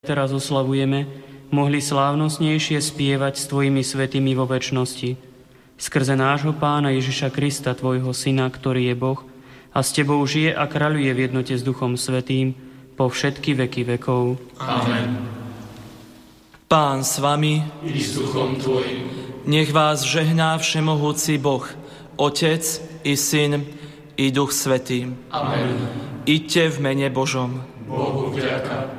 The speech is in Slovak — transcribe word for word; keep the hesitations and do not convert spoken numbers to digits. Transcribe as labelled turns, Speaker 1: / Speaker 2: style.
Speaker 1: teraz oslavujeme, mohli slávnostnejšie spievať s Tvojimi svätými vo večnosti. Skrze nášho Pána Ježiša Krista, Tvojho Syna, ktorý je Boh a s Tebou žije a kráľuje v jednote s Duchom Svätým po všetky veky vekov.
Speaker 2: Amen.
Speaker 3: Pán s vami,
Speaker 2: I s duchom Tvojim.
Speaker 3: Nech vás žehná všemohúci Boh, Otec i Syn i Duch Svätý.
Speaker 2: Amen.
Speaker 3: Iďte v mene Božom.
Speaker 2: Bohu vďaka.